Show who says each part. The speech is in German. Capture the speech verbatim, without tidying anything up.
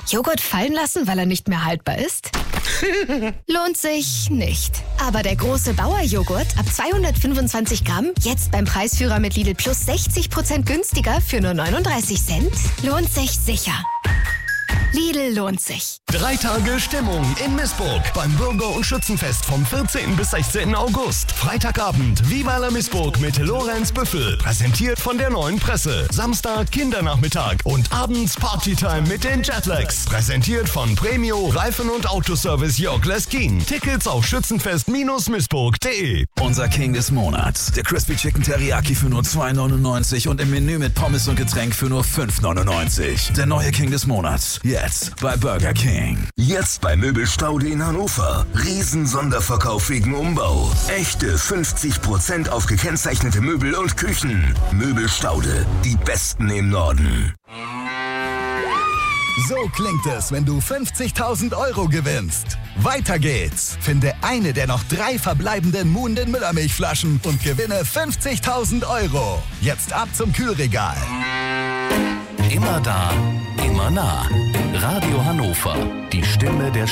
Speaker 1: Joghurt fallen lassen, weil er nicht mehr haltbar ist? Lohnt sich nicht. Aber der große Bauer-Joghurt ab zweihundertfünfundzwanzig Gramm, jetzt beim Preisführer mit Lidl Plus sechzig Prozent günstiger für nur neununddreißig Cent, lohnt sich sicher. Lidl lohnt sich.
Speaker 2: Drei Tage Stimmung in Missburg beim Bürger- und Schützenfest vom vierzehnten bis sechzehnten August. Freitagabend Viva la Missburg mit Lorenz Büffel, präsentiert von der Neuen Presse. Samstag Kindernachmittag und abends Partytime mit den Jetlags, präsentiert von Premio Reifen- und Autoservice Jörg Leskin. Tickets auf schützenfest Bindestrich missburg punkt de.
Speaker 3: Unser King des Monats. Der Crispy Chicken Teriyaki für nur zwei neunundneunzig und im Menü mit Pommes und Getränk für nur fünf neunundneunzig. Der neue King des Monats. Jetzt bei Burger King.
Speaker 4: Jetzt bei Möbelstaude in Hannover. Riesen-Sonderverkauf wegen Umbau. Echte fünfzig Prozent auf gekennzeichnete Möbel und Küchen. Möbelstaude. Die besten im Norden.
Speaker 5: So klingt es, wenn du fünfzigtausend Euro gewinnst. Weiter geht's. Finde eine der noch drei verbleibenden Muhnden Müllermilchflaschen und gewinne fünfzigtausend Euro. Jetzt ab zum Kühlregal.
Speaker 6: Immer da, immer nah. Radio Hannover, die Stimme der